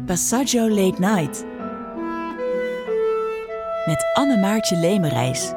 Passaggio Late Night met Anne-Maartje Lemerijs.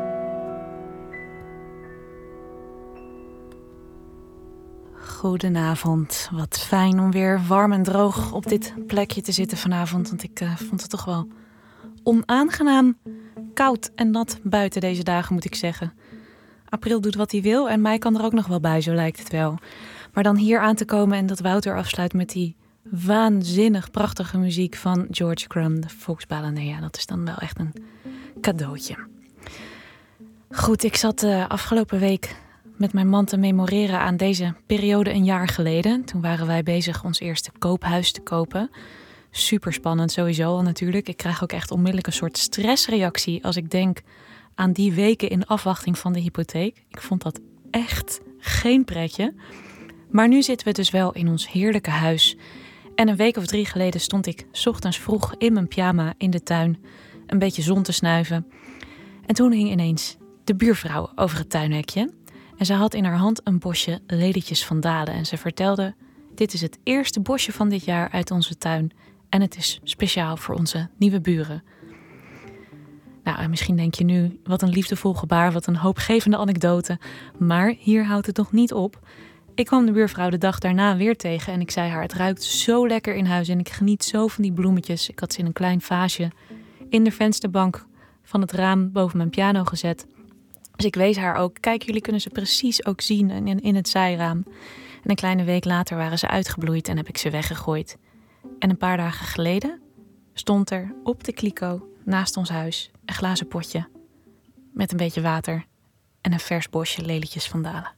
Goedenavond. Wat fijn om weer warm en droog op dit plekje te zitten vanavond. Want ik vond het toch wel onaangenaam koud en nat buiten deze dagen, moet ik zeggen. April doet wat hij wil en mei kan er ook nog wel bij, zo lijkt het wel. Maar dan hier aan te komen en dat Wouter afsluit met die waanzinnig prachtige muziek van George Crumb, de Volksballade. Ja, dat is dan wel echt een cadeautje. Goed, ik zat afgelopen week met mijn man te memoreren aan deze periode een jaar geleden. Toen waren wij bezig ons eerste koophuis te kopen. Super spannend sowieso al natuurlijk. Ik krijg ook echt onmiddellijk een soort stressreactie als ik denk aan die weken in afwachting van de hypotheek. Ik vond dat echt geen pretje. Maar nu zitten we dus wel in ons heerlijke huis. En een week of 3 geleden stond ik 's ochtends vroeg in mijn pyjama in de tuin een beetje zon te snuiven. En toen hing ineens de buurvrouw over het tuinhekje. En ze had in haar hand een bosje lelietjes van Dalen. En ze vertelde, dit is het eerste bosje van dit jaar uit onze tuin. En het is speciaal voor onze nieuwe buren. Nou, en misschien denk je nu, wat een liefdevol gebaar, wat een hoopgevende anekdote. Maar hier houdt het nog niet op. Ik kwam de buurvrouw de dag daarna weer tegen en ik zei haar, het ruikt zo lekker in huis en ik geniet zo van die bloemetjes. Ik had ze in een klein vaasje in de vensterbank van het raam boven mijn piano gezet. Dus ik wees haar ook, kijk, jullie kunnen ze precies ook zien in het zijraam. En een kleine week later waren ze uitgebloeid en heb ik ze weggegooid. En een paar dagen geleden stond er op de kliko naast ons huis een glazen potje met een beetje water en een vers bosje lelietjes van Dalen.